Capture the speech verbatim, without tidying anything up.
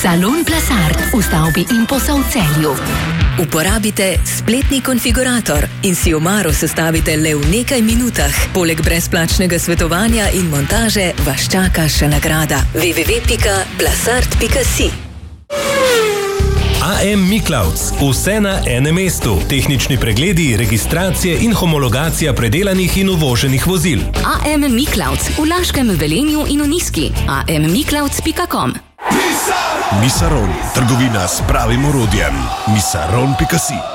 Salon Plasart v stavbi Imposa v Celju. Uporabite spletni konfigurator in si omaro sestavite le v nekaj minutah. Poleg brezplačnega svetovanja in montaže vas čaka še nagrada. w w w pika plasart pika si. A M Miklavc. Vse na enem mestu. Tehnični pregledi, registracije in homologacija predelanih in uvoženih vozil. A M Miklavc v Laškem, Velenju in v Niski. a m miklavc pika com. Misaron, trgovina s pravim orodjem. misaron pika si.